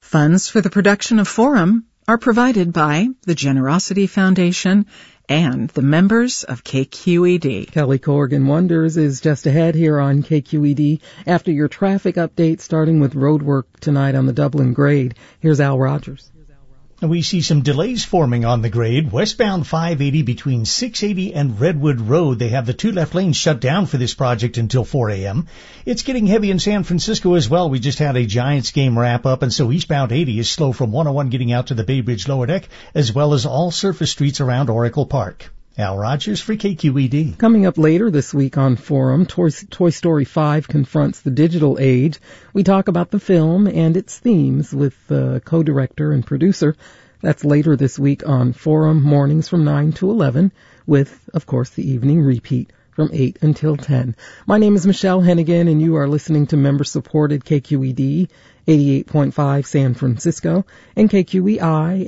Funds for the production of Forum are provided by the Generosity Foundation and the members of KQED. Kelly Corrigan Wonders is just ahead here on KQED after your traffic update, starting with roadwork tonight on the Dublin grade. Here's Al Rogers. We see some delays forming on the grade. Westbound 580 between 680 and Redwood Road. They have the two left lanes shut down for this project until 4 a.m. It's getting heavy in San Francisco as well. We just had a Giants game wrap up, and so eastbound 80 is slow from 101 getting out to the Bay Bridge Lower Deck, as well as all surface streets around Oracle Park. Al Rogers for KQED. Coming up later this week on Forum, Toy Story 5 confronts the digital age. We talk about the film and its themes with the co-director and producer. That's later this week on Forum, mornings from 9 to 11, with, of course, the evening repeat from 8 until 10. My name is Michelle Hennigan, and you are listening to member-supported KQED 88.5 San Francisco and KQEI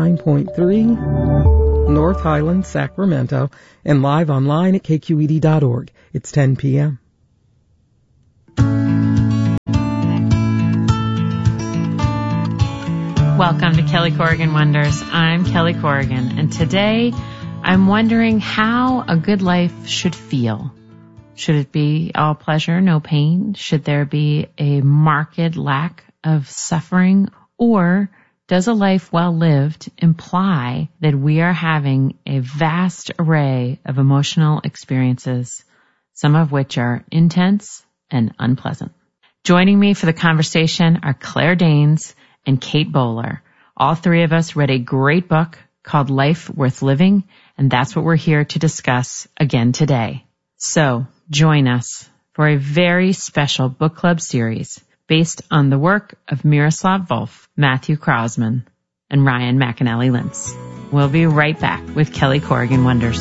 89.3 North Highland, Sacramento, and live online at kqed.org. It's 10 p.m. Welcome to Kelly Corrigan Wonders. I'm Kelly Corrigan, and today I'm wondering how a good life should feel. Should it be all pleasure, no pain? Should there be a marked lack of suffering? Or does a life well lived imply that we are having a vast array of emotional experiences, some of which are intense and unpleasant? Joining me for the conversation are Claire Danes and Kate Bowler. All three of us read a great book called Life Worth Living, and that's what we're here to discuss again today. So join us for a very special book club series based on the work of Miroslav Volf, Matthew Krausman, and Ryan McAnally-Lintz. We'll be right back with Kelly Corrigan Wonders.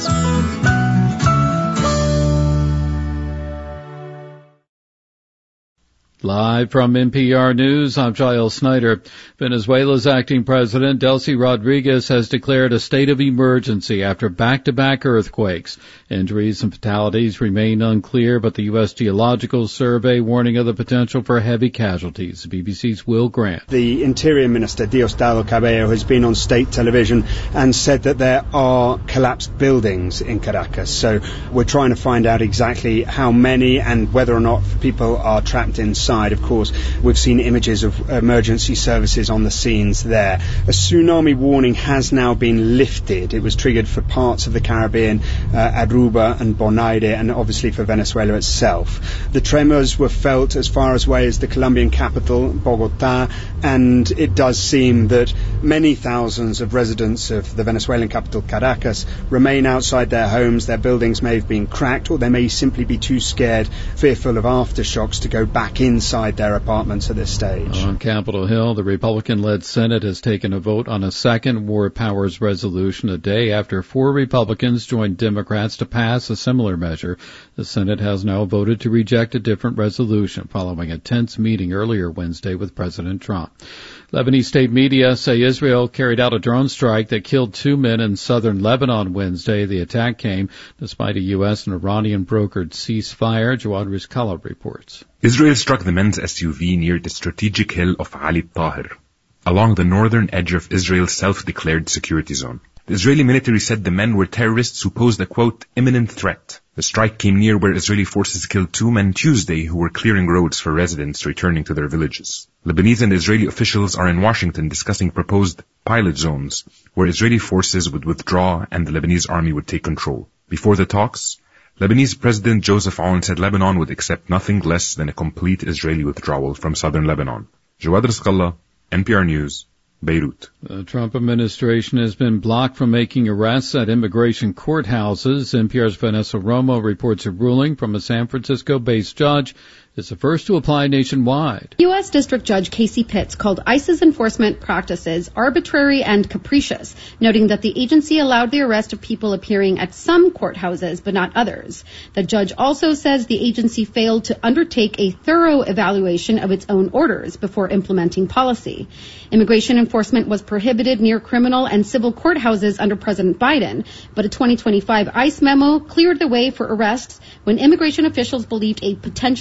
Live from NPR News, I'm Giles Snyder. Venezuela's acting president, Delcy Rodriguez, has declared a state of emergency after back-to-back earthquakes. Injuries and fatalities remain unclear, but the U.S. Geological Survey warning of the potential for heavy casualties. BBC's Will Grant. The Interior Minister, Diosdado Cabello, has been on state television and said that there are collapsed buildings in Caracas. So we're trying to find out exactly how many and whether or not people are trapped inside. Of course, we've seen images of emergency services on the scenes there. A tsunami warning has now been lifted. It was triggered for parts of the Caribbean, Aruba and Bonaire, and obviously for Venezuela itself. The tremors were felt as far away as the Colombian capital, Bogota, and it does seem that many thousands of residents of the Venezuelan capital, Caracas, remain outside their homes. Their buildings may have been cracked, or they may simply be too scared, fearful of aftershocks, to go back inside their apartments at this stage. On Capitol Hill, the Republican-led Senate has taken a vote on a second War Powers resolution a day after 4 Republicans joined Democrats to pass a similar measure. The Senate has now voted to reject a different resolution following a tense meeting earlier Wednesday with President Trump. Lebanese state media say Israel carried out a drone strike that killed 2 men in southern Lebanon Wednesday. The attack came despite a U.S. and Iranian-brokered ceasefire. Jawad Rizkallah reports. Israel struck the men's SUV near the strategic hill of Ali Tahir, along the northern edge of Israel's self-declared security zone. The Israeli military said the men were terrorists who posed a, quote, imminent threat. The strike came near where Israeli forces killed 2 men Tuesday who were clearing roads for residents returning to their villages. Lebanese and Israeli officials are in Washington discussing proposed pilot zones where Israeli forces would withdraw and the Lebanese army would take control. Before the talks, Lebanese President Joseph Aoun said Lebanon would accept nothing less than a complete Israeli withdrawal from southern Lebanon. Jawad Rizkallah, NPR News, Beirut. The Trump administration has been blocked from making arrests at immigration courthouses. NPR's Vanessa Romo reports a ruling from a San Francisco-based judge is the first to apply nationwide. U.S. District Judge Casey Pitts called ICE's enforcement practices arbitrary and capricious, noting that the agency allowed the arrest of people appearing at some courthouses but not others. The judge also says the agency failed to undertake a thorough evaluation of its own orders before implementing policy. Immigration enforcement was prohibited near criminal and civil courthouses under President Biden, but a 2025 ICE memo cleared the way for arrests when immigration officials believed a potentially dangerous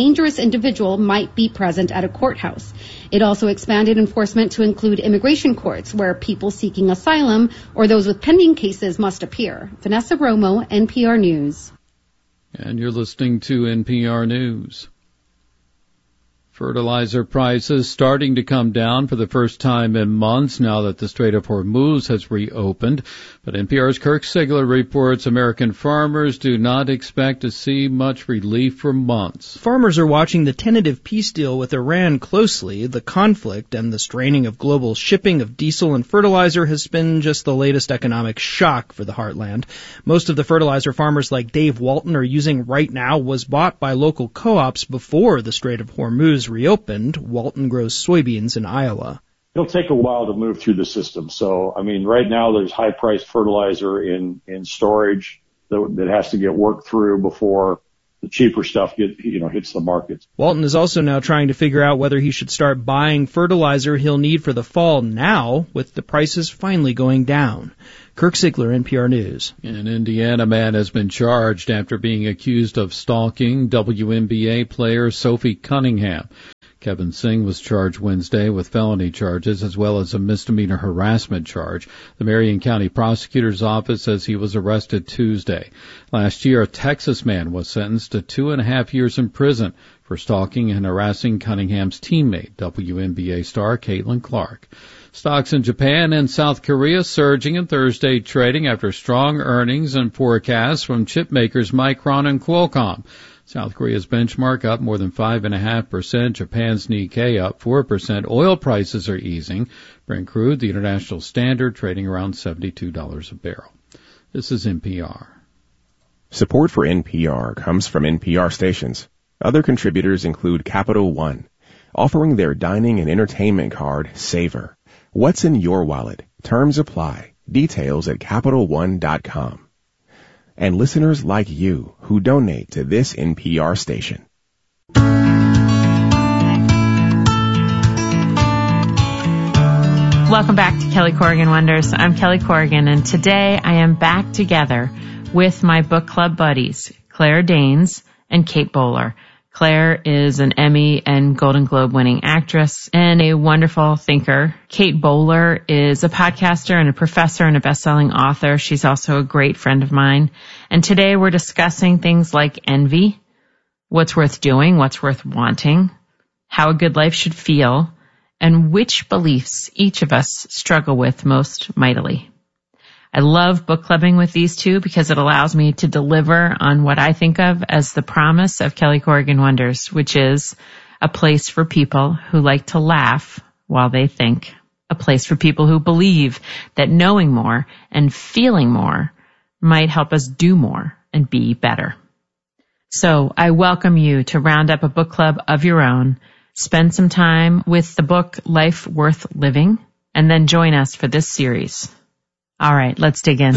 dangerous individual might be present at a courthouse. It also expanded enforcement to include immigration courts, where people seeking asylum or those with pending cases must appear. Vanessa Romo, NPR News. And you're listening to NPR News. Fertilizer prices starting to come down for the first time in months now that the Strait of Hormuz has reopened. But NPR's Kirk Sigler reports American farmers do not expect to see much relief for months. Farmers are watching the tentative peace deal with Iran closely. The conflict and the straining of global shipping of diesel and fertilizer has been just the latest economic shock for the heartland. Most of the fertilizer farmers like Dave Walton are using right now was bought by local co-ops before the Strait of Hormuz reopened. Walton grows soybeans in Iowa. It'll take a while to move through the system. So, I mean, right now there's high-priced fertilizer in storage that has to get worked through before the cheaper stuff hits the markets. Walton is also now trying to figure out whether he should start buying fertilizer he'll need for the fall now, with the prices finally going down. Kirk Sigler, NPR News. In Indiana, a man has been charged after being accused of stalking WNBA player Sophie Cunningham. Kevin Singh was charged Wednesday with felony charges as well as a misdemeanor harassment charge. The Marion County Prosecutor's Office says he was arrested Tuesday. Last year, a Texas man was sentenced to 2.5 years in prison for stalking and harassing Cunningham's teammate, WNBA star Caitlin Clark. Stocks in Japan and South Korea surging in Thursday trading after strong earnings and forecasts from chip makers Micron and Qualcomm. South Korea's benchmark up more than 5.5%. Japan's Nikkei up 4%. Oil prices are easing. Brent crude, the international standard, trading around $72 a barrel. This is NPR. Support for NPR comes from NPR stations. Other contributors include Capital One, offering their dining and entertainment card, Savor. What's in your wallet? Terms apply. Details at CapitalOne.com. And listeners like you who donate to this NPR station. Welcome back to Kelly Corrigan Wonders. I'm Kelly Corrigan, and today I am back together with my book club buddies, Claire Danes and Kate Bowler. Claire is an Emmy and Golden Globe winning actress and a wonderful thinker. Kate Bowler is a podcaster and a professor and a best-selling author. She's also a great friend of mine. And today we're discussing things like envy, what's worth doing, what's worth wanting, how a good life should feel, and which beliefs each of us struggle with most mightily. I love book clubbing with these two because it allows me to deliver on what I think of as the promise of Kelly Corrigan Wonders, which is a place for people who like to laugh while they think, a place for people who believe that knowing more and feeling more might help us do more and be better. So I welcome you to round up a book club of your own, spend some time with the book Life Worth Living, and then join us for this series. All right, let's dig in. All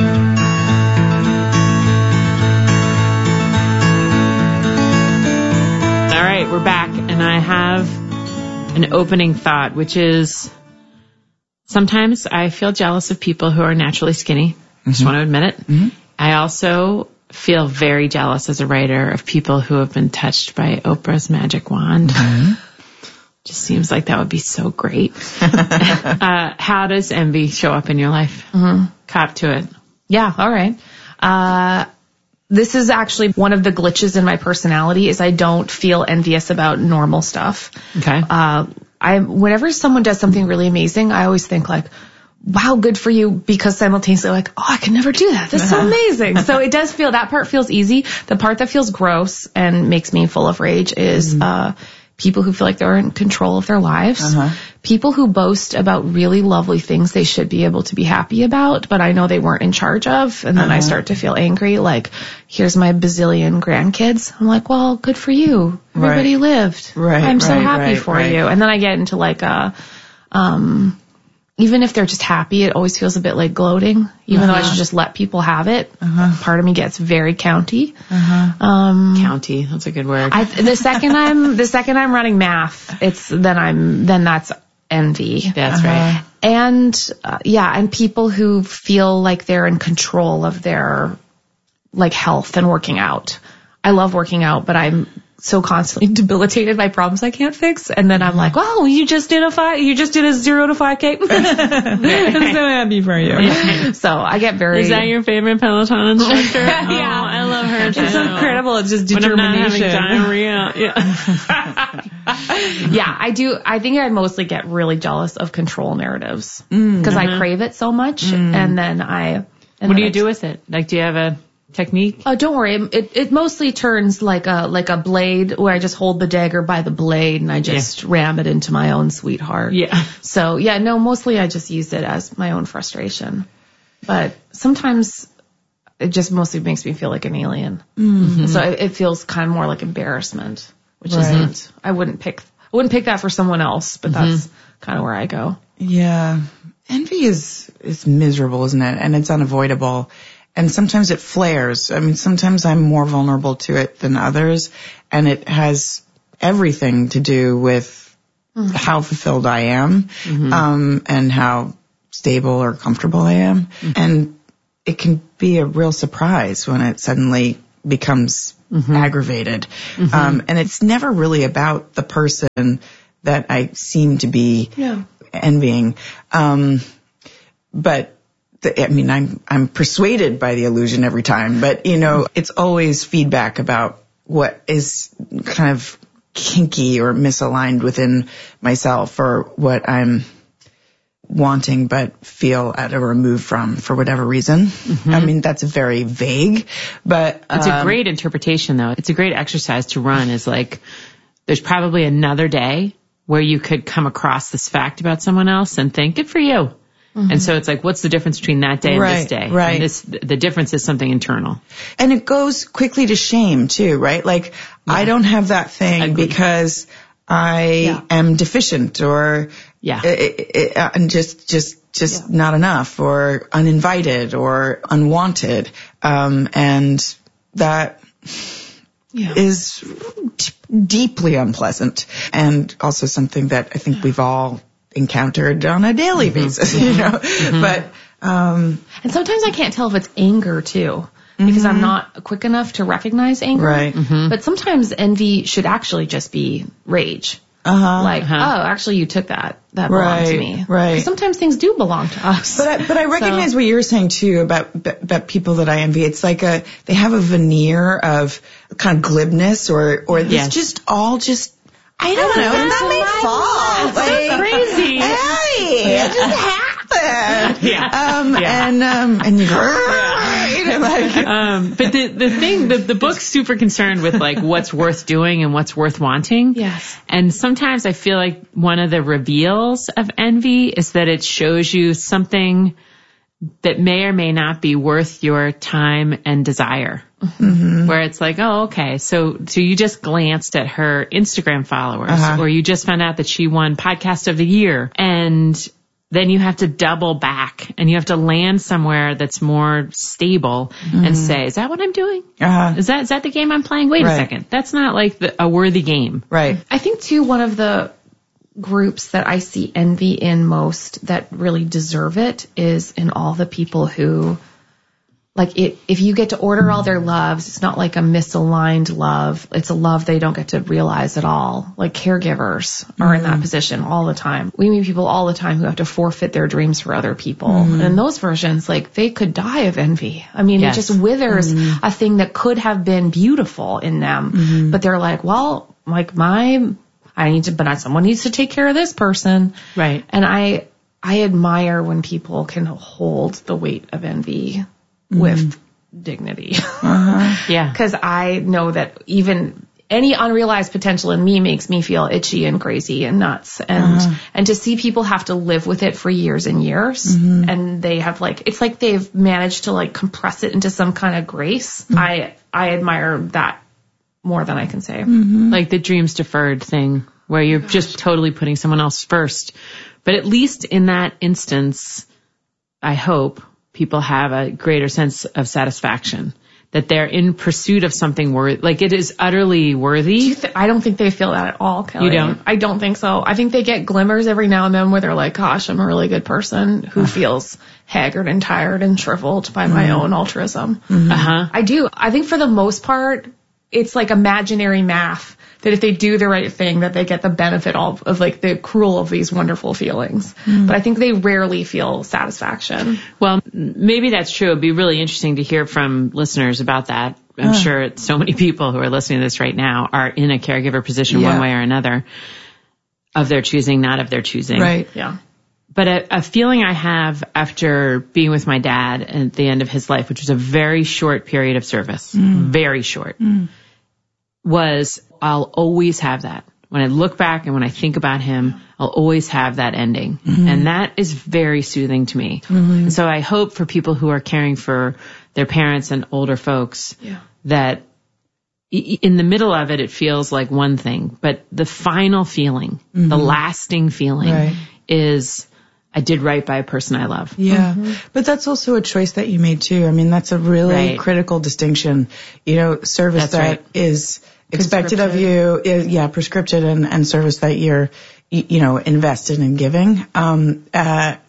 right, we're back, and I have an opening thought, which is sometimes I feel jealous of people who are naturally skinny. I just want to admit it. Mm-hmm. I also feel very jealous as a writer of people who have been touched by Oprah's magic wand. Mm-hmm. Just seems like that would be so great. How does envy show up in your life? Mm-hmm. Cop to it. Yeah, all right. This is actually one of the glitches in my personality is I don't feel envious about normal stuff. Okay. Whenever someone does something really amazing, I always think like, wow, good for you, because simultaneously like, oh, I could never do that. That's so amazing. So it does feel, that part feels easy. The part that feels gross and makes me full of rage is, people who feel like they're in control of their lives, people who boast about really lovely things they should be able to be happy about, but I know they weren't in charge of. And then I start to feel angry, like, here's my bazillion grandkids. I'm like, well, good for you. Everybody lived. I'm so happy for you. And then I get into like even if they're just happy, it always feels a bit like gloating, even though I should just let people have it. Part of me gets very county. County, that's a good word. The second I'm running math, then that's envy. That's right. And, and people who feel like they're in control of their, like, health and working out. I love working out, but I'm so constantly debilitated by problems I can't fix. And then I'm like, wow, you just did a 0 to 5K. I'm so happy for you. So I get very... Is that your favorite Peloton instructor? Yeah. Oh, I love her. It's incredible. It's just determination. When I'm not having diarrhea. Yeah, I do. I think I mostly get really jealous of control narratives because I crave it so much. And then what do you do with it? Like, do you have a technique? Oh, don't worry. It mostly turns like a blade where I just hold the dagger by the blade and I just ram it into my own sweetheart. Yeah. So mostly I just use it as my own frustration. But sometimes it just mostly makes me feel like an alien. Mm-hmm. So it feels kind of more like embarrassment, which isn't, I wouldn't pick that for someone else, but that's kind of where I go. Yeah. Envy is miserable, isn't it? And it's unavoidable. And sometimes it flares. I mean, sometimes I'm more vulnerable to it than others. And it has everything to do with how fulfilled I am, and how stable or comfortable I am. And it can be a real surprise when it suddenly becomes aggravated. And it's never really about the person that I seem to be envying. But I'm persuaded by the illusion every time, but it's always feedback about what is kind of kinky or misaligned within myself or what I'm wanting but feel at a remove from for whatever reason. I mean, that's very vague, but it's a great interpretation though. It's a great exercise to run is like, there's probably another day where you could come across this fact about someone else and think, good for you. And so it's like, what's the difference between that day and this day? Right. And the difference is something internal. And it goes quickly to shame too, right? Like, I don't have that thing because I am deficient or and just not enough or uninvited or unwanted. And that is deeply unpleasant and also something that I think we've all encountered on a daily basis, but, and sometimes I can't tell if it's anger too, because I'm not quick enough to recognize anger. Right. But sometimes envy should actually just be rage. Actually you took that belonged to me. Right. Sometimes things do belong to us. But I recognize what you're saying too about people that I envy. It's like they have a veneer of kind of glibness or it's just all just, I don't know. It's not my fault. That's so crazy. Hey, it just happened. And you go, but the book's super concerned with like what's worth doing and what's worth wanting. Yes. And sometimes I feel like one of the reveals of envy is that it shows you something that may or may not be worth your time and desire. Where it's like, oh, okay. So you just glanced at her Instagram followers or you just found out that she won Podcast of the Year. And then you have to double back and you have to land somewhere that's more stable and say, is that what I'm doing? Is that the game I'm playing? Wait a second. That's not like a worthy game. Right. I think too, one of the groups that I see envy in most that really deserve it is in all the people who, like, if you get to order all their loves, it's not like a misaligned love. It's a love they don't get to realize at all. Like caregivers are in that position all the time. We meet people all the time who have to forfeit their dreams for other people. And in those versions, like, they could die of envy. I mean, it just withers a thing that could have been beautiful in them. But they're like, well, like someone needs to take care of this person. Right. And I admire when people can hold the weight of envy with dignity. Yeah. Cause I know that even any unrealized potential in me makes me feel itchy and crazy and nuts. And to see people have to live with it for years and years and they have it's like they've managed to like compress it into some kind of grace. I admire that more than I can say. Like the dreams deferred thing where you're just totally putting someone else first. But at least in that instance, I hope people have a greater sense of satisfaction that they're in pursuit of something worthy. Like it is utterly worthy. I don't think they feel that at all, Kelly. You don't? I don't think so. I think they get glimmers every now and then where they're like, gosh, I'm a really good person who feels haggard and tired and shriveled by my own altruism. I do. I think for the most part, it's like imaginary math that if they do the right thing, that they get the benefit of like the accrual of these wonderful feelings. But I think they rarely feel satisfaction. Well, maybe that's true. It'd be really interesting to hear from listeners about that. I'm sure so many people who are listening to this right now are in a caregiver position one way or another, of their choosing, not of their choosing. Right. Yeah. But a feeling I have after being with my dad at the end of his life, which was a very short period of service, very short, was I'll always have that. When I look back and when I think about him, I'll always have that ending. And that is very soothing to me. And so I hope for people who are caring for their parents and older folks that in the middle of it, it feels like one thing, but the final feeling, the lasting feeling is I did right by a person I love. Yeah. But that's also a choice that you made too. I mean, that's a really critical distinction. You know, service that is expected of you, prescripted and service that you're, invested in giving, and that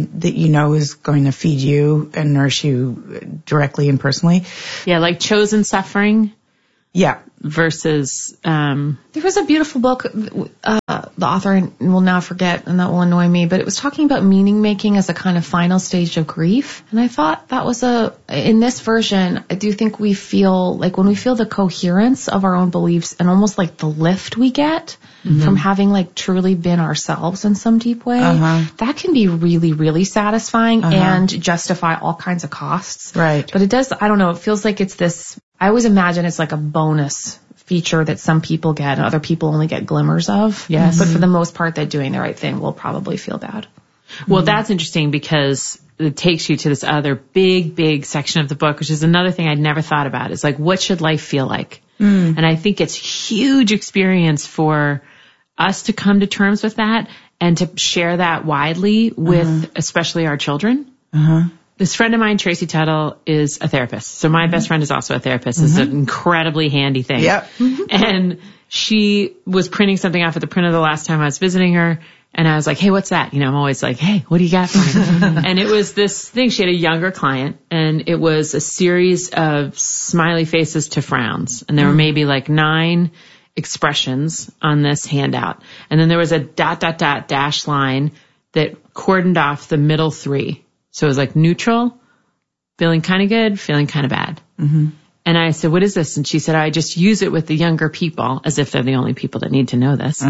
is going to feed you and nourish you directly and personally. Yeah, like chosen suffering. Yeah. Versus, there was a beautiful book, the author will now forget, and that will annoy me, but it was talking about meaning making as a kind of final stage of grief. And I thought that was in this version, I do think we feel like when we feel the coherence of our own beliefs and almost like the lift we get from having like truly been ourselves in some deep way, that can be really, really satisfying and justify all kinds of costs. Right. But it does, I don't know, it feels like it's this, I always imagine it's like a bonus feature that some people get and other people only get glimmers of. Yes. But for the most part, that doing the right thing will probably feel bad. Well, that's interesting because it takes you to this other big, big section of the book, which is another thing I'd never thought about. It's like, what should life feel like? And I think it's huge experience for us to come to terms with that and to share that widely with especially our children. This friend of mine, Tracy Tuttle, is a therapist. So my best friend is also a therapist. It's an incredibly handy thing. Yep. And she was printing something off at the printer the last time I was visiting her. And I was like, hey, what's that? I'm always like, hey, what do you got for me? And it was this thing. She had a younger client and it was a series of smiley faces to frowns. And there were maybe like 9 expressions on this handout. And then there was a ... dash line that cordoned off the middle 3. So it was like neutral, feeling kind of good, feeling kind of bad. And I said, what is this? And she said, I just use it with the younger people, as if they're the only people that need to know this,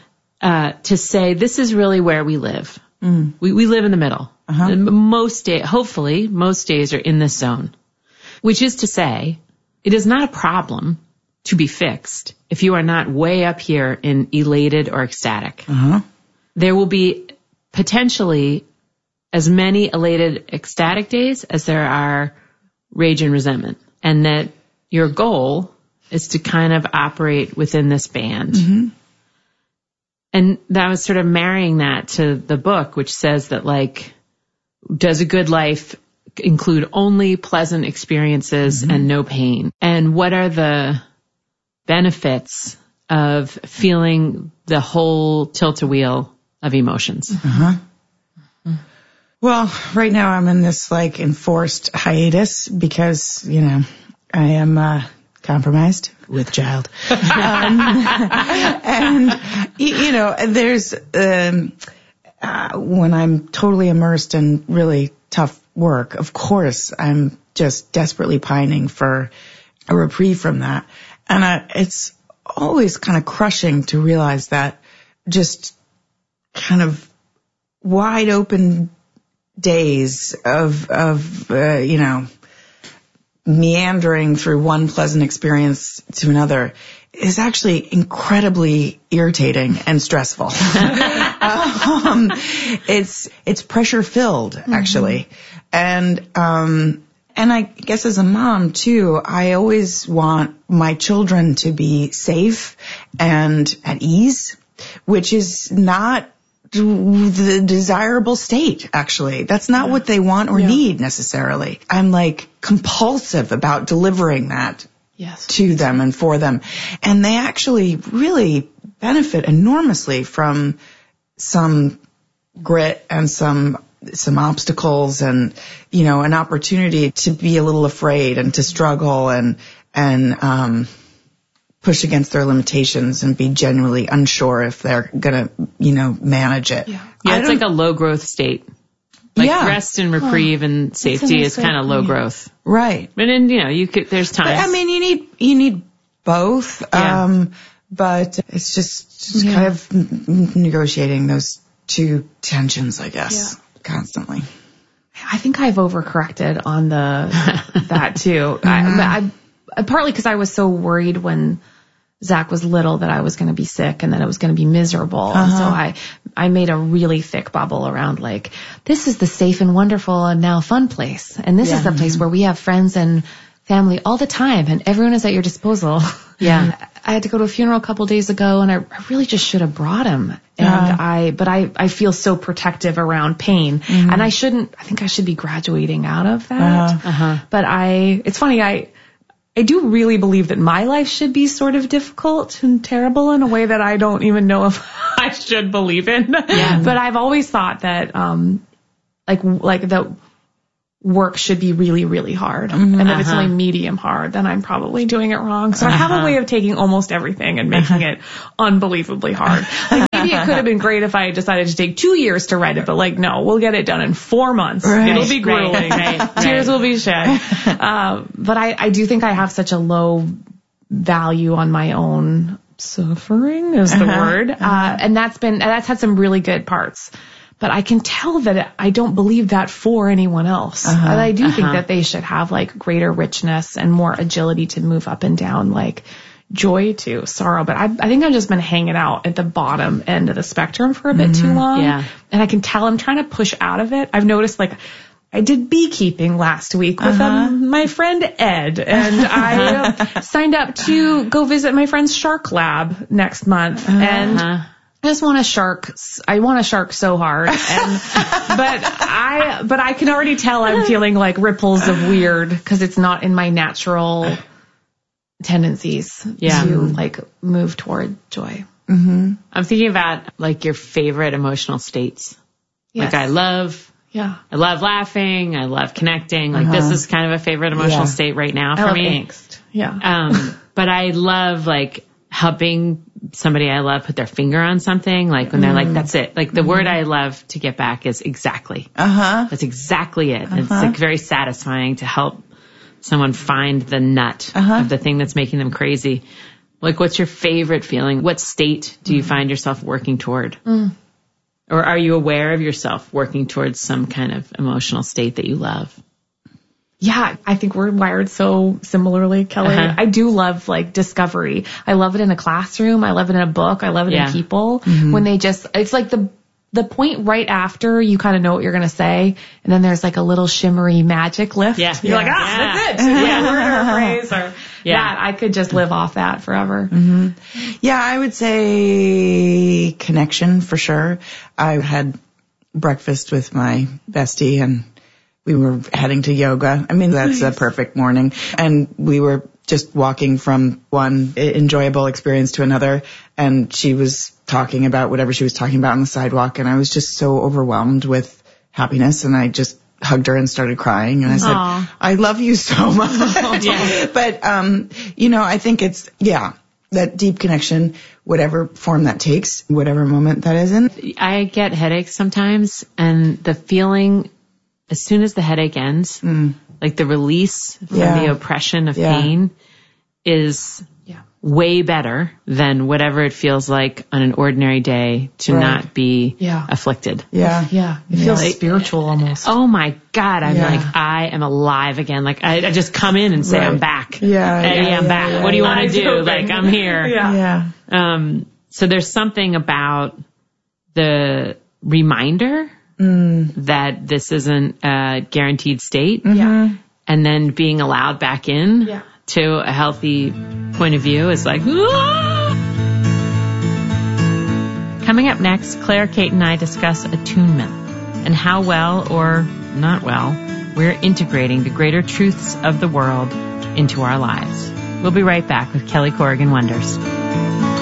to say this is really where we live. We live in the middle. Hopefully, most days are in this zone, which is to say it is not a problem to be fixed if you are not way up here in elated or ecstatic. There will be potentially as many elated, ecstatic days as there are rage and resentment. And that your goal is to kind of operate within this band. And that was sort of marrying that to the book, which says that like, does a good life include only pleasant experiences and no pain? And what are the benefits of feeling the whole tilt-a-wheel of emotions? Well, right now I'm in this like enforced hiatus because, I am compromised with child. And, there's, when I'm totally immersed in really tough work, of course, I'm just desperately pining for a reprieve from that. And it's always kind of crushing to realize that just kind of wide open days of meandering through one pleasant experience to another is actually incredibly irritating and stressful. It's pressure filled, actually. And I guess as a mom too, I always want my children to be safe and at ease, which is not the desirable state, actually. That's not what they want or need necessarily. I'm like compulsive about delivering that to them and for them. And they actually really benefit enormously from some grit and some obstacles and, an opportunity to be a little afraid and to struggle and push against their limitations and be genuinely unsure if they're going to, manage it. Yeah, it's like a low growth state. Like rest and reprieve and safety is kind of low growth. Right. But then, there's times. But, I mean, you need both. Yeah. But it's just kind of negotiating those two tensions, I guess, constantly. I think I've overcorrected on that too. I partly because I was so worried when Zach was little that I was going to be sick and that it was going to be miserable. And so I made a really thick bubble around like, this is the safe and wonderful and now fun place. And this is the place where we have friends and family all the time and everyone is at your disposal. Yeah. I had to go to a funeral a couple days ago and I really just should have brought him. And I feel so protective around pain and I think I should be graduating out of that. But it's funny, I do really believe that my life should be sort of difficult and terrible in a way that I don't even know if I should believe in. Yeah. But I've always thought that, like the work should be really, really hard. And if it's only medium hard, then I'm probably doing it wrong. So I have a way of taking almost everything and making it unbelievably hard. Like maybe it could have been great if I decided to take 2 years to write it, but like, no, we'll get it done in 4 months. Right. It'll be grueling. Tears will be shed. But I do think I have such a low value on my own suffering is the word. And that's had some really good parts. But I can tell that I don't believe that for anyone else. And I do think that they should have like greater richness and more agility to move up and down, like joy to sorrow. But I think I've just been hanging out at the bottom end of the spectrum for a bit too long. Yeah. And I can tell I'm trying to push out of it. I've noticed like I did beekeeping last week with my friend Ed, and I signed up to go visit my friend's shark lab next month. And I just want a shark. I want a shark so hard. But I can already tell I'm feeling like ripples of weird because it's not in my natural tendencies to like move toward joy. I'm thinking about like your favorite emotional states. Yes. Like I love laughing. I love connecting. Like this is kind of a favorite emotional state right now for me. Angst. Yeah. But I love like helping somebody I love put their finger on something, like when they're like, that's it. Like the word I love to get back is exactly. That's exactly it. It's like very satisfying to help someone find the nut of the thing that's making them crazy. Like what's your favorite feeling? What state do you find yourself working toward? Or are you aware of yourself working towards some kind of emotional state that you love? Yeah, I think we're wired so similarly, Kelly. I do love like discovery. I love it in a classroom. I love it in a book. I love it in people when they it's like the point right after you kind of know what you're going to say. And then there's like a little shimmery magic lift. Yeah. You're like, that's it. Word or phrase or that. I could just live off that forever. Yeah, I would say connection for sure. I had breakfast with my bestie and we were heading to yoga. I mean, that's a perfect morning. And we were just walking from one enjoyable experience to another. And she was talking about whatever she was talking about on the sidewalk. And I was just so overwhelmed with happiness. And I just hugged her and started crying. And I said, I love you so much. But, I think it's, that deep connection, whatever form that takes, whatever moment that is in. I get headaches sometimes. And the feeling, as soon as the headache ends, like the release from the oppression of pain is way better than whatever it feels like on an ordinary day to not be afflicted. It feels spiritual almost. Oh my God. I'm like, I am alive again. Like I just come in and say, I'm back. I'm back. What do you want to do? Like I'm here. So there's something about the reminder that this isn't a guaranteed state. And then being allowed back in to a healthy point of view is like, Coming up next, Claire, Kate, and I discuss attunement and how well or not well we're integrating the greater truths of the world into our lives. We'll be right back with Kelly Corrigan Wonders.